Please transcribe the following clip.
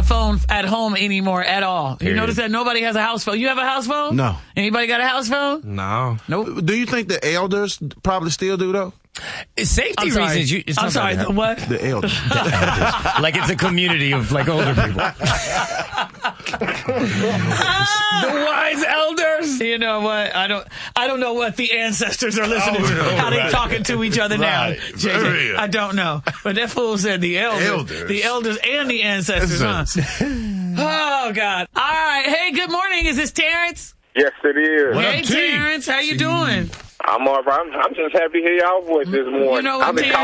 phone at home anymore at all. You notice that nobody has a house phone. You have a house phone? No. Anybody got a house phone? No. Nope. Do you think the elders probably still do, though? Safety reasons. I'm sorry, the what? The elders. Like it's a community of like older people. The wise elders. You know what? I don't know what the ancestors are listening to. How they talking to each other now. JJ, I don't know. But that fool said the elders. The elders and the ancestors, huh? Oh, God. All right. Hey, good morning. Is this Terrence? Yes, it is. Hey, Terrence. How you doing? I'm all right. I'm just happy to hear y'all voice this morning. You know what, I've been Terrence?